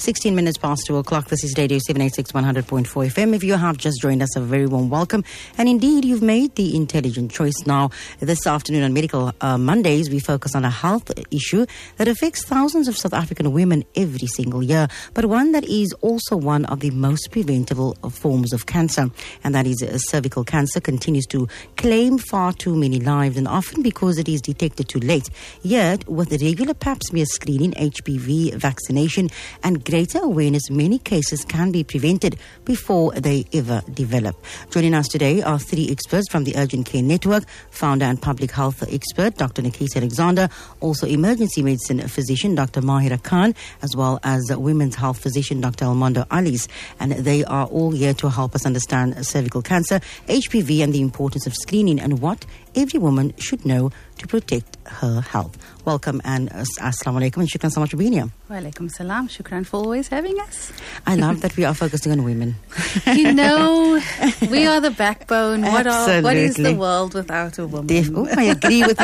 16 minutes past 2 o'clock. This is Radio 786 100.4 FM. If you have just joined us, a very warm welcome. And indeed, you've made the intelligent choice. Now, this afternoon on Medical Mondays, we focus on a health issue that affects thousands of South African women every single year, but one that is also one of the most preventable forms of cancer. And that is cervical cancer continues to claim far too many lives, and often because it is detected too late. Yet, with regular pap smear screening, HPV vaccination, and greater awareness, many cases can be prevented before they ever develop. Joining us today are three experts from the Urgent Care Network, founder and public health expert, Dr. Nikita Alexander, also emergency medicine physician, Dr. Mahira Khan, as well as women's health physician, Dr. Almondo Alice. And they are all here to help us understand cervical cancer, HPV, and the importance of screening and what every woman should know to protect her health. Welcome and assalamu alaikum, and shukran so much for being here. Wa alaikum salam. Shukran for always having us. I love that we are focusing on women. You know, we are the backbone. What is the world without a woman? I agree with you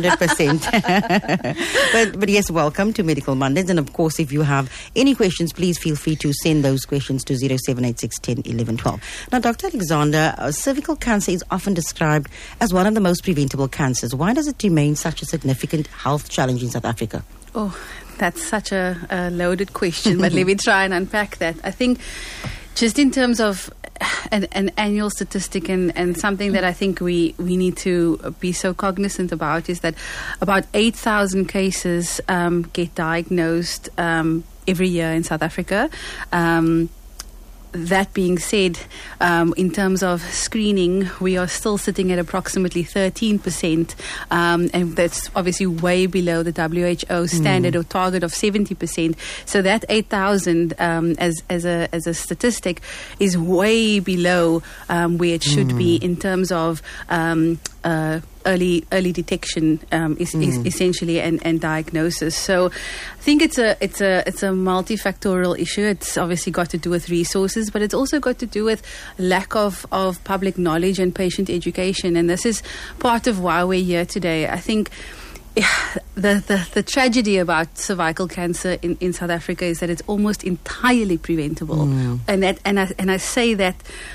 100%. But yes, welcome to Medical Mondays. And of course, if you have any questions, please feel free to send those questions to 0786 10 11 12. Now, Dr. Alexander, cervical cancer is often described as one of the most preventable cancers. Why does it remain such a significant health challenge in South Africa? Oh, that's such a loaded question, but let me try and unpack that. I think just in terms of an annual statistic and something that I think we need to be so cognizant about is that about 8,000 cases get diagnosed every year in South Africa. That being said, in terms of screening, we are still sitting at approximately 13%, and that's obviously way below the WHO standard or target of 70%. So that 8,000 as a statistic is way below where it should be in terms of early detection is essentially and diagnosis. So I think it's a multifactorial issue. It's obviously got to do with resources, but it's also got to do with lack of public knowledge and patient education. And this is part of why we're here today. I think the tragedy about cervical cancer in South Africa is that it's almost entirely preventable, and I say that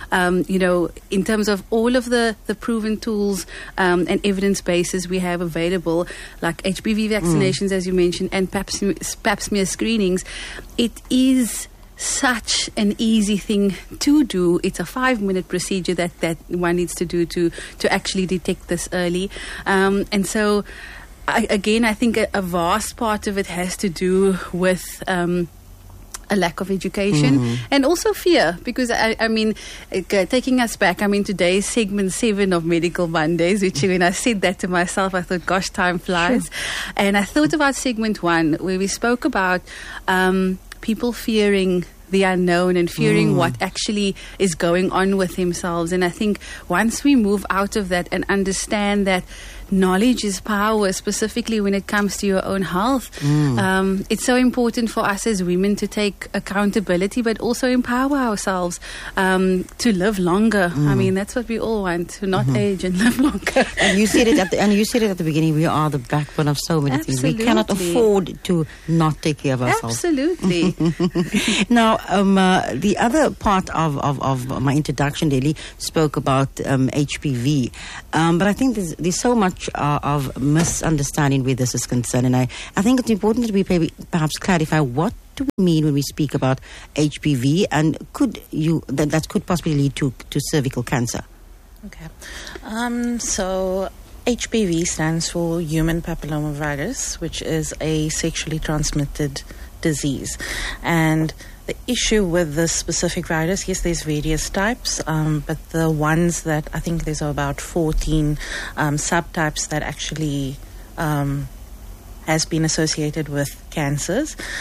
in terms of all of the proven tools and evidence bases we have available, like HPV vaccinations, as you mentioned, and pap smear screenings. It is such an easy thing to do. It's a 5-minute procedure that one needs to do to actually detect this early, and so. I think a vast part of it has to do with a lack of education and also fear, because I mean, taking us back, today's segment 7 of Medical Mondays, which when I said that to myself, I thought, gosh, time flies. Sure. And I thought about segment 1, where we spoke about people fearing the unknown and fearing what actually is going on with themselves. And I think once we move out of that and understand that knowledge is power, specifically when it comes to your own health, it's so important for us as women to take accountability, but also empower ourselves to live longer. That's what we all want, to not age and live longer. And you said it at the beginning. We are the backbone of so many things. We cannot afford to not take care of ourselves. Absolutely. Now, the other part of my introduction really spoke about HPV, but I think there's so much of misunderstanding where this is concerned, and I think it's important that we perhaps clarify what do we mean when we speak about HPV, and that could possibly lead to cervical cancer. Okay, so HPV stands for human papillomavirus, which is a sexually transmitted disease. And the issue with this specific virus, yes, there's various types, but the ones that I think there's about 14 subtypes that actually has been associated with cancers.